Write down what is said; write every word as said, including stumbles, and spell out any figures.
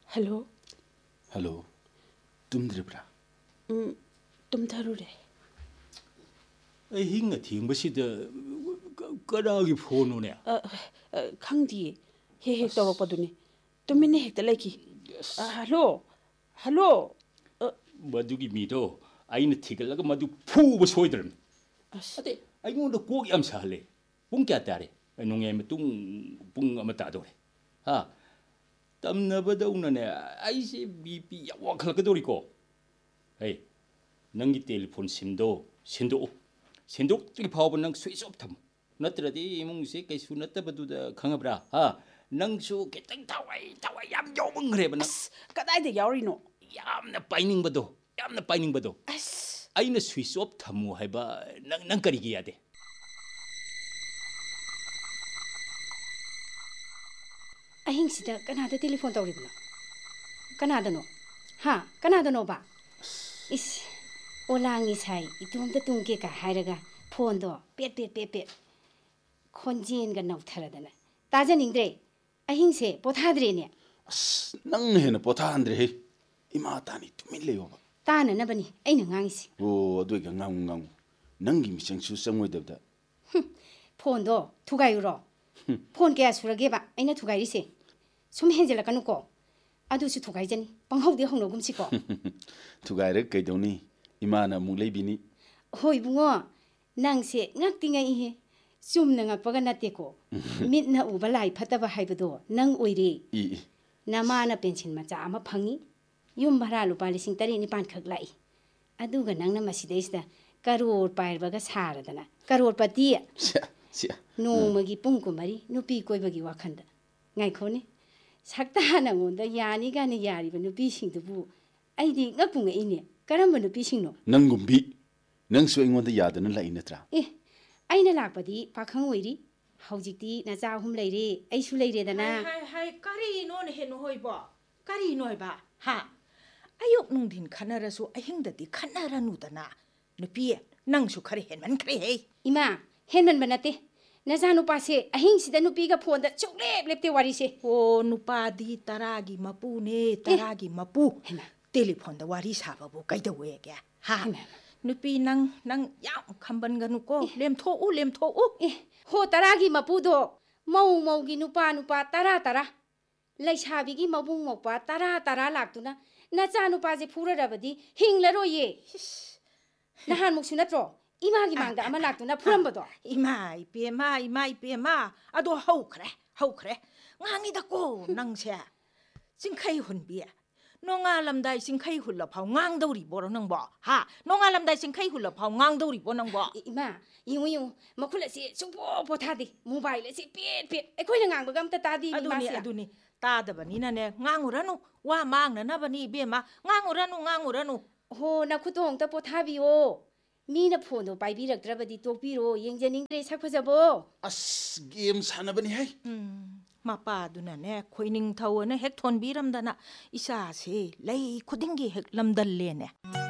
Hello. Hello. Tumdribra. Um, tumtharure. I hinga thingba kadagi phone one. Uh, uh, khangdi. He he tawrakpaduni. Tumine hekta laiki. Hello. Hello. Madugi mido aina thigalaga madu phuba soidram. Ate aingonda kok yam sale. Pung kya tare. Nonge matung pung ama tadore. Ha. Tamnabada unane ai se B P ya wakhalakadori ko. Hey. Nangi telephone simdo sindo. Sindo tigi power nang switch off tham. Natradi imung se kaisu natabadu khangabra. Ha. Nang su ketang tawai tawai yam yomang reba nang. Kadai de yaurino. Yamna pining bado. Yamna pining bado. As. Aina switch off thamu haiba nang nang kari gi yade. Ahing sida kanada telephone tawribno. Kanada no. Ha, kanada no ba. Is olangi sai itumda tungke ka hairaga phone do pet pet pet pet. Khonjin ga nautharadana. Taja ningdre. Ahing se pothadre ne. Nang hena potha andre he. Ima tani tumin leyo ba. Tana na bani aina ngangisi. Oh, adoi ga ngang ngang. Nangi misang su sangoi dabda. Phone do thugayuro. Phone kaya surage ba aina thugayri se. Sum henjela kanuko. Adu su thugayjani. Panghawdi hongnogum siko. Thugayre kaidoni. Ima na mung leibini. Hoi bungo. Nang se ngakti ngai he. Sum na ngakpaga nateko. Mit na uba lai phataba haibado nang oire. I. Nama na pension macha ama phangi. Yum bhara lupa lising tari nipan khak lai. Aduga nang na masidaisda karor pairbaga saradana. Karor pati. Sia, sia. No magi pungko mari nupi koibagi wakhanda. Ngai khone. Sakta na ngonda yani ga ni yari ba nupi singdubu. Aidi ngapunga ine. Karamba nupi singno. Nangumbi. Nang su ingonda yadana lai natra. Eh. Aina lakpadi pakhang oiri. Haujikti na cha hum leire. Aisu leire dana. Hai hai kari no ne henu hoiba. Kari no ba. Ha. Ayok nung din khanarasu ahingdati khanaranu dana. Nupi nang su khari henman khari he. Ima, henman banate. Naza nupa se ahing sida nupi ga phone da choklep lepte wari se. O nupa di taragi mapu ne taragi mapu. Telephone da wari saba bu kaida we kya. Ha. Nupi nang nang yam khamban ganu ko lem tho u lem tho u. Eh, ho taragi mapu do. Mau mau gi nupa nupa tara tara. Laisabi gi mabung mopa tara tara laktuna. Nacha nupa je phura rabadi hinglaro ye. Nahan muksu natro. Ima gi mangda ama laktuna phurambado. Ima ipe ma ima ipe ma ado hau khre hau khre. Ngangi da ko nang se. Singkhai hunbi. Nonga lamdai singkhai hulla phau ngang dori bor nang ba. Ha, nonga lamdai singkhai hulla phau ngang dori bo nang ba. Ima, yingu yingu makula si sungpo po thadi. Mobile si pet pet. Ekoi na ngang bagam ta tadi ni Aduni aduni. Tadabani na ne nganguranu wa mangna na bani bema nganguranu nganguranu. Ho na khutong ta po thabiyo. Mi na phone do paibiraktrabadi tokpiro yengjaningdre sakphajabo. As game sanabani hai. Mapa duna ne khoining thaw na hek thon biram dana isa se lei khudingi hek lamdal le ne.